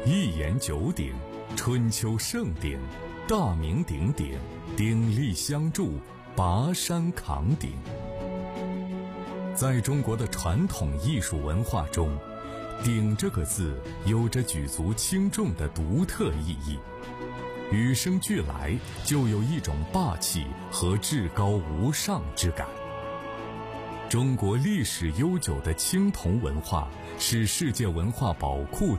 一言九鼎，春秋盛鼎，大名鼎鼎，鼎力相助，拔山扛鼎。在中国的传统艺术文化中，鼎这个字有着举足轻重的独特意义，与生俱来就有一种霸气和至高无上之感。中国历史悠久的青铜文化是世界文化宝库